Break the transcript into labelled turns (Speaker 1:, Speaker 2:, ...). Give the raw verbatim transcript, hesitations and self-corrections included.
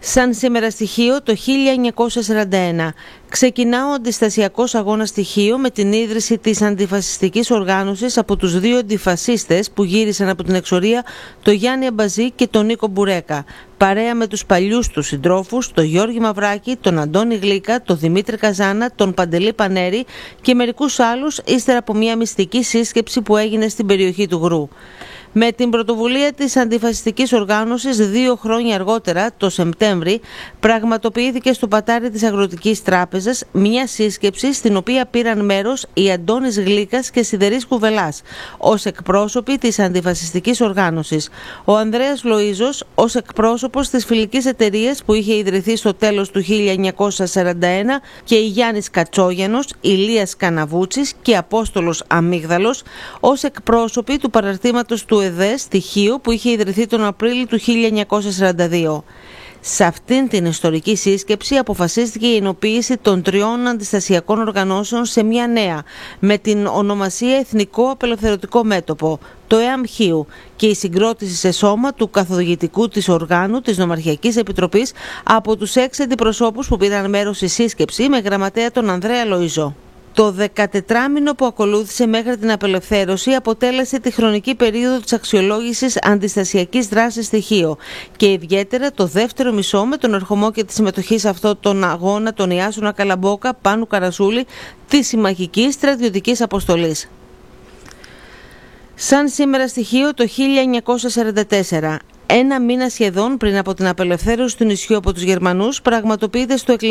Speaker 1: Σαν σήμερα στοιχείο το χίλια εννιακόσια σαράντα ένα ξεκινά ο αντιστασιακός αγώνας στοιχείο με την ίδρυση της αντιφασιστικής οργάνωσης από τους δύο αντιφασίστες που γύρισαν από την εξορία, τον Γιάννη Αμπαζή και τον Νίκο Μπουρέκα, παρέα με τους παλιούς τους συντρόφους, τον Γιώργη Μαυράκη, τον Αντώνη Γλίκα, τον Δημήτρη Καζάνα, τον Παντελή Πανέρη και μερικούς άλλους, ύστερα από μια μυστική σύσκεψη που έγινε στην περιοχή του Γρου. Με την πρωτοβουλία της αντιφασιστικής οργάνωσης δύο χρόνια αργότερα, το Σεπτέμβρη, πραγματοποιήθηκε στο πατάρι της Αγροτικής Τράπεζας μια σύσκεψη στην οποία πήραν μέρος οι Αντώνης Γλίκας και Σιδερής Κουβελάς ως εκπρόσωποι της αντιφασιστικής οργάνωσης, ο Ανδρέας Λοΐζος ως εκπρόσωπος της φιλικής εταιρείας που είχε ιδρυθεί στο τέλος του χίλια εννιακόσια σαράντα ένα και η Γιάννης Κατσόγιανος, Ηλίας Καναβούτσης και Απόστολος Αμύγδαλος ως εκπρόσωποι του παραρτήματος του ΕΔΕ στοιχείο που είχε ιδρυθεί τον Απρίλιο του χίλια εννιακόσια σαράντα δύο. Σε αυτήν την ιστορική σύσκεψη αποφασίστηκε η ενοποίηση των τριών αντιστασιακών οργανώσεων σε μια νέα, με την ονομασία Εθνικό Απελευθερωτικό Μέτωπο, το ΕΑΜΧΙΟΥ, και η συγκρότηση σε σώμα του καθοδηγητικού της οργάνου της Νομαρχιακής Επιτροπής από τους έξι αντιπροσώπους που πήραν μέρος στη σύσκεψη με γραμματέα τον Ανδρέα Λοΐζο. Το δεκατετράμινο που ακολούθησε μέχρι την απελευθέρωση αποτέλεσε τη χρονική περίοδο της αξιολόγησης αντιστασιακής δράσης στοιχείο και ιδιαίτερα το δεύτερο μισό με τον ερχομό και τη συμμετοχή σε αυτόν τον αγώνα των Ιάσονα Καλαμπόκα, Πάνου Καρασούλη, της συμμαχικής στρατιωτικής αποστολής. Σαν σήμερα στοιχείο το χίλια εννιακόσια σαράντα τέσσερα, ένα μήνα σχεδόν πριν από την απελευθέρωση του νησιού από τους Γερμανούς, πραγματοποιείται στο